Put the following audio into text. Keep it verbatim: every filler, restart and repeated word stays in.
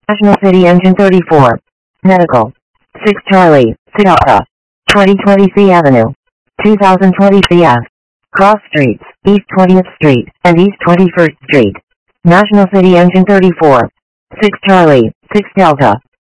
National City Engine thirty-four. Medical. six Charlie, Sedona. twenty twenty C Avenue. two thousand twenty C F. Cross Streets, East twentieth Street, and East twenty-first Street. National City Engine thirty-four. six Charlie, six Delta.